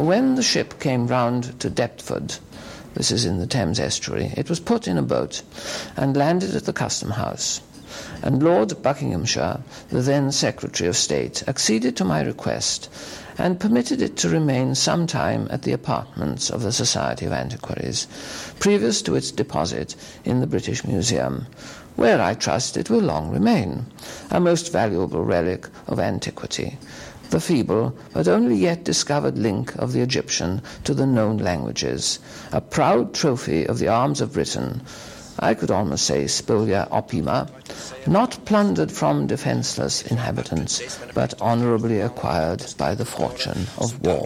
when the ship came round to Deptford, this is in the Thames estuary, it was put in a boat and landed at the Custom House. And Lord Buckinghamshire, the then Secretary of State, acceded to my request and permitted it to remain some time at the apartments of the Society of Antiquaries, previous to its deposit in the British Museum, where I trust it will long remain, a most valuable relic of antiquity, the feeble but only yet discovered link of the Egyptian to the known languages, a proud trophy of the arms of Britain, I could almost say spolia opima, not plundered from defenceless inhabitants, but honourably acquired by the fortune of war.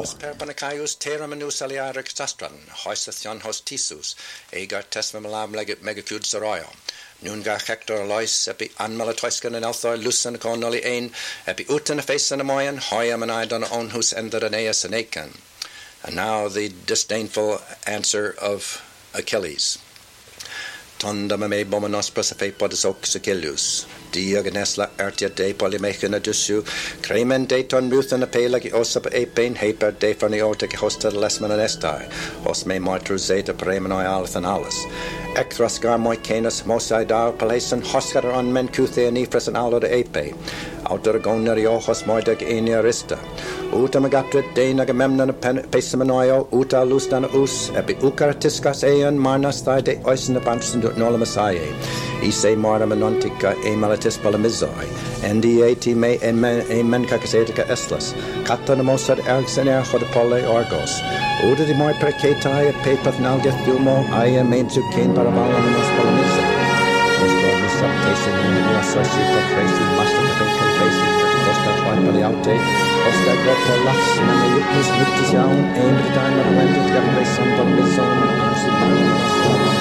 Nunga Hector Lois, epi Anmalatoiskan and Althor, Lucan Conolly Ain, epi Utan a face and a moyan, Hoyam and I don own whose ended Aeneas and Achan. And now the disdainful answer of Achilles. Tonda me bomanos prosafe podis ox Achilles. Diogenesla ertia de polymechina dusu, Cremen de ton Ruth and a pelagi osap a pain, Haper de Farniotic hosta lesman and estai, Os me martru zeta premenoi alithan alis. Ecthras garmoi canis mosai dar palason, Hoscar on men cuthe and Ephras and alo de ape, Outer gonerio hos moideg eniarista. Uta megatrit de nagamemnon pesamanoio, Uta lustan us, epi ucaratiscas eon marnas thai de oisin abansin nolamasae, Ise marna menontica e malatis polemizoi, NDAT me emen cacasetica eslas, Catanamosad erxener hodapole orgos, Uda de moi precatai et papath nalgeth dumo, Ia main to cane parabalamos polemiza. Ostor receptation in the associate of Tracy, Master of Confacing, Oscar Paliaute, Oscar Gota Lux, and the Lupus Luptisaun, aimed at the time of when to get away some from his own,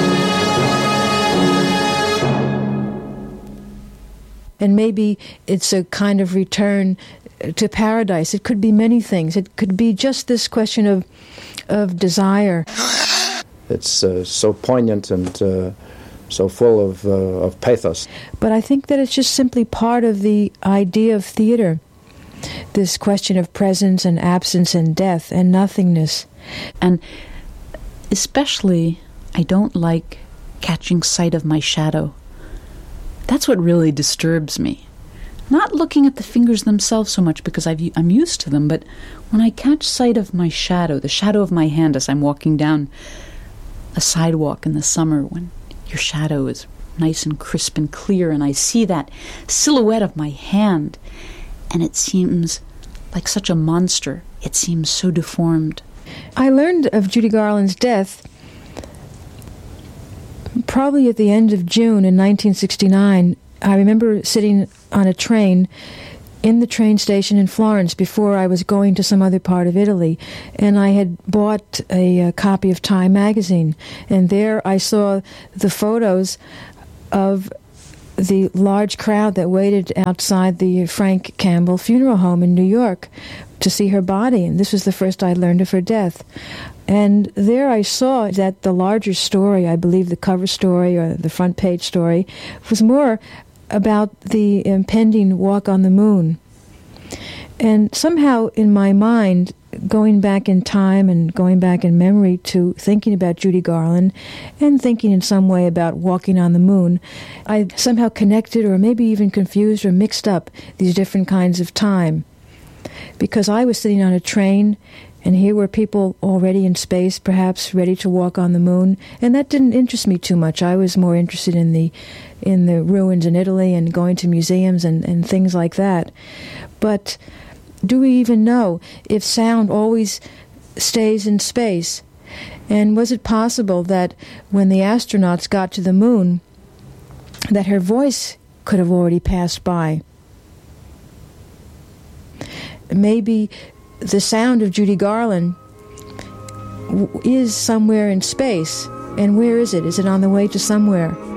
and maybe it's a kind of return to paradise. It could be many things. It could be just this question of desire. It's so poignant and so full of pathos. But I think that it's just simply part of the idea of theater, this question of presence and absence and death and nothingness. And especially, I don't like catching sight of my shadow. That's what really disturbs me. Not looking at the fingers themselves so much because I'm used to them, but when I catch sight of my shadow, the shadow of my hand as I'm walking down a sidewalk in the summer when your shadow is nice and crisp and clear, and I see that silhouette of my hand, and it seems like such a monster. It seems so deformed. I learned of Judy Garland's death probably at the end of June in 1969. I remember sitting on a train in the train station in Florence before I was going to some other part of Italy, and I had bought a copy of Time magazine, and there I saw the photos of the large crowd that waited outside the Frank Campbell funeral home in New York to see her body, and this was the first I learned of her death. And there I saw that the larger story, I believe the cover story or the front page story, was more about the impending walk on the moon. And somehow in my mind, going back in time and going back in memory to thinking about Judy Garland and thinking in some way about walking on the moon, I somehow connected or maybe even confused or mixed up these different kinds of time. Because I was sitting on a train, and here were people already in space, perhaps ready to walk on the moon, and that didn't interest me too much. I was more interested in the ruins in Italy and going to museums and things like that. But do we even know if sound always stays in space? And was it possible that when the astronauts got to the moon, that her voice could have already passed by? Maybe the sound of Judy Garland is somewhere in space. And where is it? Is it on the way to somewhere?